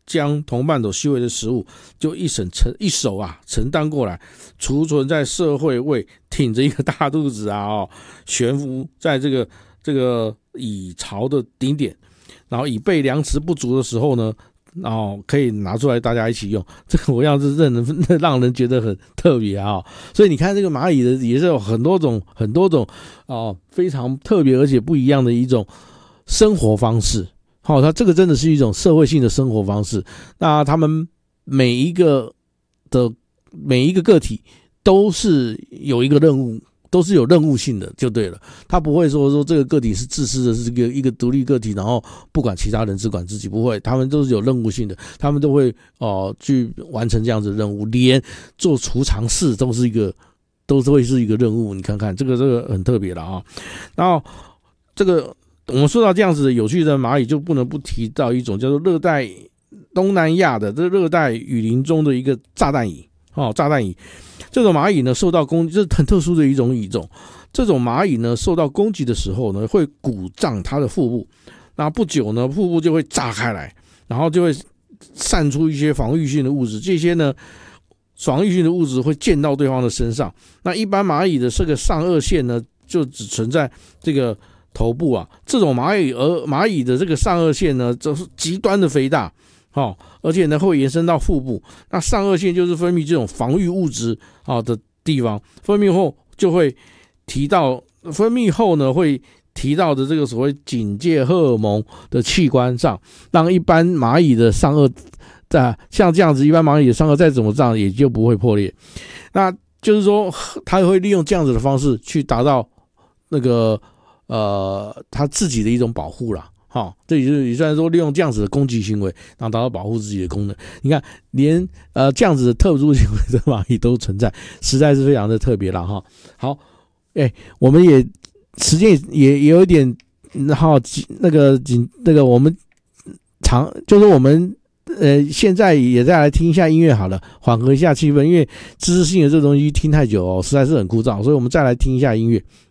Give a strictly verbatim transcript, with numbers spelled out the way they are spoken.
将同伴所吸回的食物，就一手承一手啊承担过来，储存在社会胃，挺着一个大肚子啊，哦，悬浮在这个这个蚁巢的顶点，然后以备粮食不足的时候呢，然后可以拿出来大家一起用。这个我要是认人让人觉得很特别啊，所以你看这个蚂蚁的也是有很多种很多种哦，非常特别而且不一样的一种生活方式。好，它这个真的是一种社会性的生活方式。那他们每一个的每一个个体都是有一个任务，都是有任务性的就对了。他不会说说这个个体是自私的，是一个一个独立个体，然后不管其他人只管自己，不会，他们都是有任务性的，他们都会哦、呃、去完成这样子的任务，连做储藏室都是一个都是会是一个任务。你看看这个这个很特别了啊。然后这个。我们说到这样子的有趣的蚂蚁，就不能不提到一种叫做热带东南亚的这热带雨林中的一个炸弹蚁。哦，炸弹蚁这种蚂蚁呢，受到攻击，这是很特殊的一种蚁种。这种蚂蚁呢，受到攻击的时候呢，会鼓胀它的腹部，那不久呢，腹部就会炸开来，然后就会散出一些防御性的物质。这些呢，防御性的物质会溅到对方的身上。那一般蚂蚁的这个上颚线呢，就只存在这个头部啊，这种蚂蚁而蚂蚁的这个上颚线呢，就是极端的肥大，哦，而且呢会延伸到腹部。那上颚线就是分泌这种防御物质啊的地方，分泌后就会提到，分泌后呢会提到的这个所谓警戒荷尔蒙的器官上，让一般蚂蚁的上颚在像这样子，一般蚂蚁的上颚再怎么这样也就不会破裂。那就是说，它会利用这样子的方式去达到那个。呃，他自己的一种保护啦，好、哦，这也是也算说利用这样子的攻击行为，然后达到保护自己的功能。你看，连呃这样子的特殊行为的蚂蚁都存在，实在是非常的特别啦哈。好，哎，我们也时间也也有一点，然后那个那个我们常就是我们呃现在也再来听一下音乐好了，缓和一下气氛，因为知识性的这东西听太久哦，实在是很枯燥，所以我们再来听一下音乐。